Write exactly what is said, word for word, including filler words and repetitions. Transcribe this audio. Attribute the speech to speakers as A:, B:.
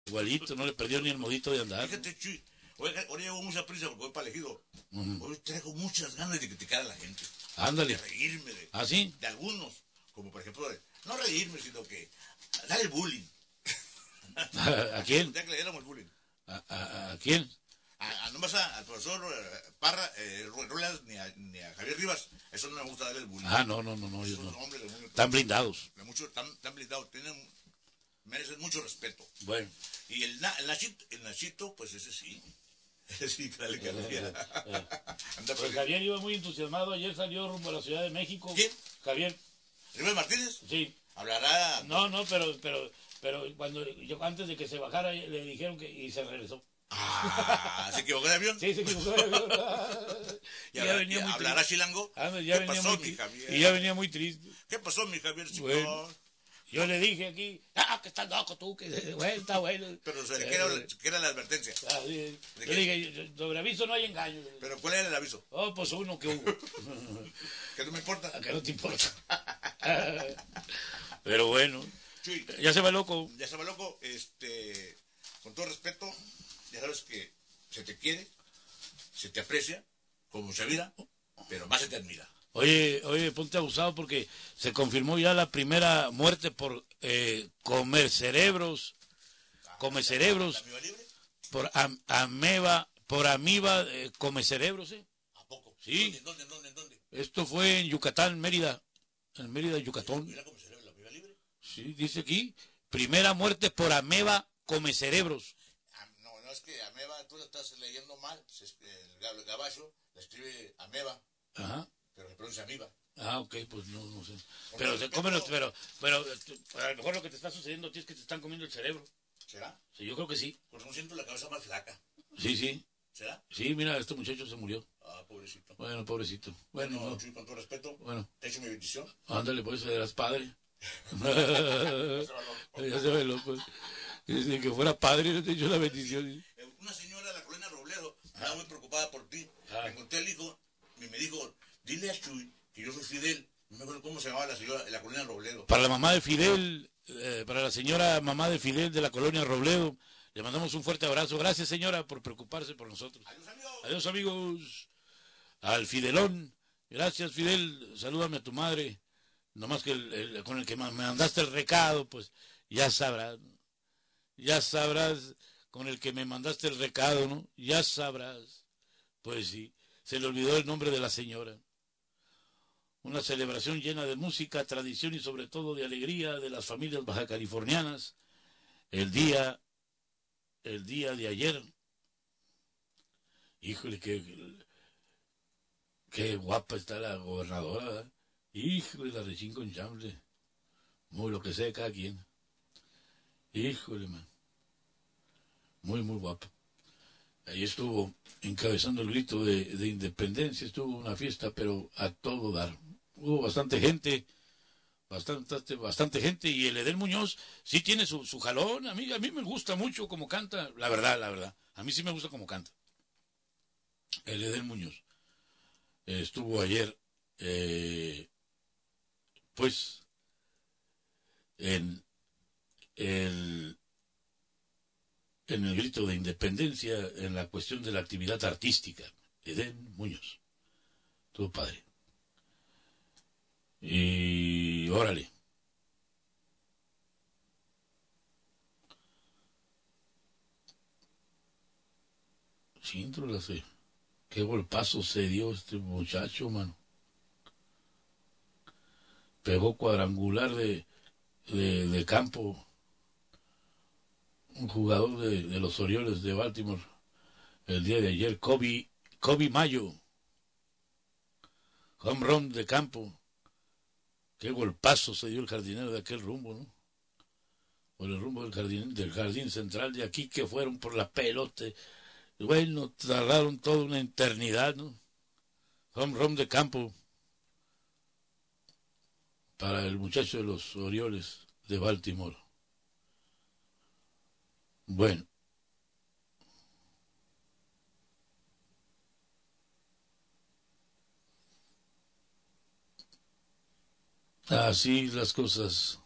A: Igualito, no le perdió ni el modito de andar.
B: Fíjate, Chuy, hoy, hoy llevo mucha prisa porque voy para elegido.
A: Uh-huh.
B: Hoy traigo muchas ganas de criticar a la gente.
A: Ándale.
B: De reírme de,
A: ¿Ah, sí?
B: de algunos. Como por ejemplo, de, no reírme, sino que dar el bullying.
A: ¿A, a quién?
B: Ya que le diéramos el bullying.
A: ¿A, a, a quién?
B: A, a, nomás a, al profesor eh, Parra, eh, Ruelas, ni a, ni a Javier Rivas. Eso no me gusta darle el bullying.
A: Ah, no, no, no, no. Ellos
B: Esos
A: no.
B: hombres de muy,
A: están blindados.
B: De mucho, están, están blindados. Tienen, merecen mucho respeto.
A: Bueno.
B: Y el, el, Nachito, el Nachito, pues ese sí. Ese sí, dale que
A: eh, eh. Pues Javier iba muy entusiasmado. Ayer salió rumbo a la Ciudad de México.
B: ¿Quién?
A: Javier.
B: ¿Rivas Martínez?
A: Sí.
B: Hablará.
A: No, no, pero, pero, pero cuando yo antes de que se bajara le dijeron que y se regresó.
B: Ah, ¿se equivocó de avión?
A: Sí, se equivocó de avión.
B: y ya venía y muy ¿hablará chilango?
A: Ah, ya
B: ¿Qué
A: venía
B: pasó,
A: muy
B: mi Javier?
A: Y ya venía muy triste.
B: ¿Qué pasó, mi Javier?
A: Bueno, yo le dije aquí, ah, que estás loco tú, que bueno, está bueno.
B: Pero se le queda, que era la advertencia.
A: Ah, sí. Yo le dije, sobre aviso no hay engaño.
B: ¿Pero cuál era el aviso?
A: Oh, pues uno que hubo.
B: Que no me importa.
A: Que no te importa. Pero bueno.
B: Chuy,
A: ya se va loco.
B: Ya se va loco, este, con todo respeto, ya sabes que se te quiere, se te aprecia, con mucha vida, pero más se te admira.
A: Oye, oye, ponte abusado porque se confirmó ya la primera muerte por eh, comer cerebros, ah, comer cerebros,
B: ¿Amiba libre?
A: Por am, ameba, por amiba, eh, come cerebros, ¿eh?
B: ¿A poco?
A: Sí.
B: ¿En dónde, en dónde, en dónde?
A: Esto fue en Yucatán, Mérida, en Mérida, Yucatán.
B: ¿Mira come cerebros, la amiba libre?
A: Sí, dice aquí, primera muerte por ameba come cerebros.
B: Ah, no, no es que ameba, tú la estás leyendo mal, el gabacho la escribe ameba.
A: Ajá.
B: Pero se pronuncia amiba.
A: Ah, ok, pues no, no sé. Pero se comen los, pero, pero, a lo mejor lo que te está sucediendo a ti es que te están comiendo el cerebro.
B: ¿Será?
A: Sí, yo creo que sí.
B: Pues no siento la cabeza más flaca.
A: Sí, sí.
B: ¿Será?
A: Sí, mira, este muchacho se murió.
B: Ah, pobrecito.
A: Bueno, pobrecito. Bueno,
B: no,
A: no.
B: Chuy, con todo respeto,
A: bueno.
B: te echo mi bendición.
A: Ándale, pues, eras padre. Ya se ve loco. Desde que fuera padre, te echo la bendición.
B: Una señora de la colonia Robledo estaba muy preocupada por ti.
A: Ah.
B: Me encontré al hijo y me dijo, dile a Chuy que yo soy Fidel. No me acuerdo cómo se llamaba la señora de la colonia Robledo.
A: Para la mamá de Fidel, eh, para la señora mamá de Fidel de la colonia Robledo, le mandamos un fuerte abrazo. Gracias, señora, por preocuparse por nosotros.
B: Adiós, amigos.
A: Adiós, amigos. Al Fidelón. Gracias, Fidel. Salúdame a tu madre. Nomás que el, el, con el que me mandaste el recado, pues ya sabrás. Ya sabrás con el que me mandaste el recado, ¿no? Ya sabrás. Pues sí, se le olvidó el nombre de la señora. Una celebración llena de música, tradición y sobre todo de alegría de las familias bajacalifornianas. El día, el día de ayer. Híjole, qué, qué guapa está la gobernadora, ¿verdad? Híjole, la rechín con chamble. Muy lo que sea de cada quien. Híjole, man. Muy, muy guapa. Ahí estuvo encabezando el grito de, de independencia. Estuvo una fiesta, pero a todo dar. Hubo bastante gente, bastante, bastante gente, y el Edén Muñoz sí tiene su, su jalón. A mí, a mí me gusta mucho como canta, la verdad, la verdad. A mí sí me gusta como canta. El Edén Muñoz. Eh, estuvo ayer, eh, pues, en el, en el grito de independencia, en la cuestión de la actividad artística. Edén Muñoz. Estuvo padre. Y órale. Sí, la sé. Qué golpazo se dio este muchacho, mano. Pegó cuadrangular de, de, de campo. Un jugador de, de los Orioles de Baltimore. El día de ayer, Kobe, Kobe Mayo. Home run de campo. Qué golpazo se dio el jardinero de aquel rumbo, ¿no? Por el rumbo del jardín, del jardín central de aquí, que fueron por la pelota. Bueno, tardaron toda una eternidad, ¿no? Home run de campo para el muchacho de los Orioles de Baltimore. Bueno. Así las cosas.